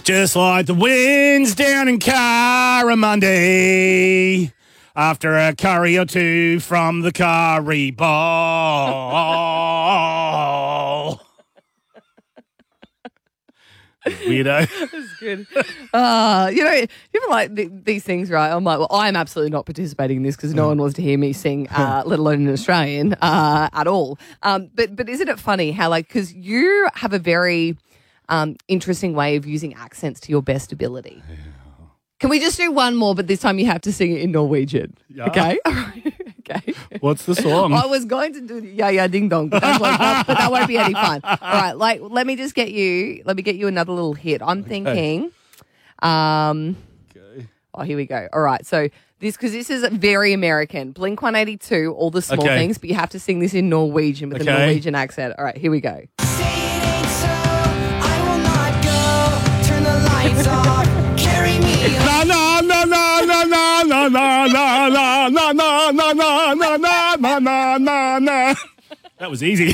Just like the winds down in Carramundi after a curry or two from the curry bowl. Weirdo. That's good. People like these things, right? I'm like, well, I'm absolutely not participating in this because no one wants to hear me sing, let alone in Australian at all. But isn't it funny how, because you have a very interesting way of using accents to your best ability. Yeah. Can we just do one more, but this time you have to sing it in Norwegian? Yeah. Okay? Okay. What's the song? I was going to do Yeah Yeah Ding Dong, but that won't be any fun. All right, let me get you another little hit. I'm thinking, oh, here we go. All right, so this is very American. Blink-182, all the small things, but you have to sing this in Norwegian with a Norwegian accent. All right, here we go. Na na na na na na na na na na na na na na na na na na. That was easy.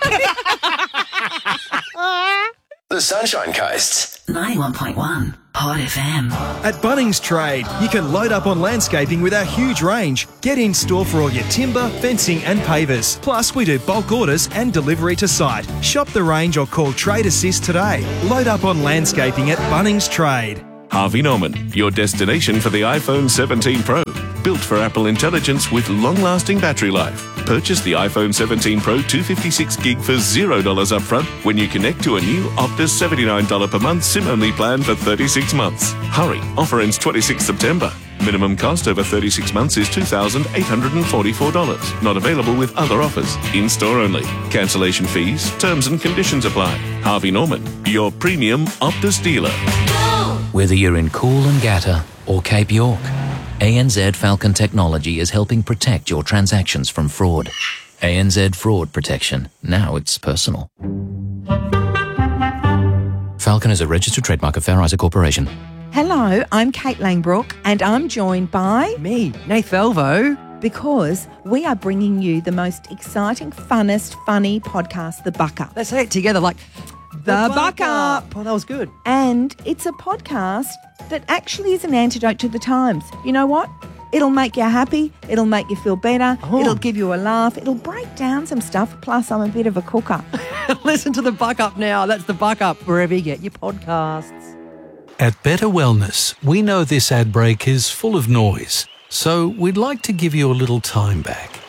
The Sunshine Coast. 91.1 Hot FM. At Bunnings Trade, you can load up on landscaping with our huge range. Get in store for all your timber, fencing and pavers. Plus, we do bulk orders and delivery to site. Shop the range or call Trade Assist today. Load up on landscaping at Bunnings Trade. Harvey Norman, your destination for the iPhone 17 Pro. Built for Apple Intelligence with long-lasting battery life. Purchase the iPhone 17 Pro 256GB for $0 upfront when you connect to a new Optus $79 per month SIM-only plan for 36 months. Hurry, offer ends 26 September. Minimum cost over 36 months is $2,844. Not available with other offers. In-store only. Cancellation fees, terms and conditions apply. Harvey Norman, your premium Optus dealer. Whether you're in Coolangatta or Cape York, ANZ Falcon Technology is helping protect your transactions from fraud. ANZ Fraud Protection. Now it's personal. Falcon is a registered trademark of Fair Isaac Corporation. Hello, I'm Kate Langbrook and I'm joined by... me, Nath Velvo. Because we are bringing you the most exciting, funnest, funny podcast, The Buck Up. Let's say it together like... The Buck Up. Oh, that was good. And it's a podcast that actually is an antidote to the times. You know what? It'll make you happy. It'll make you feel better. Oh. It'll give you a laugh. It'll break down some stuff. Plus, I'm a bit of a cooker. Listen to The Buck Up now. That's The Buck Up, wherever you get your podcasts. At Better Wellness, we know this ad break is full of noise, so we'd like to give you a little time back.